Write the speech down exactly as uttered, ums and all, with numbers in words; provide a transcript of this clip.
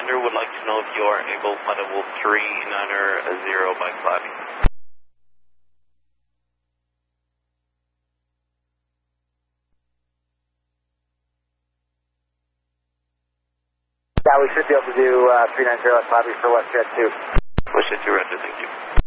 Commander would like to know if you are able to fly level three niner zero by Cloudy. Yeah, we should be able to do uh, three nine zero Cloudy for WestJet two. WestJet two, Roger, thank you.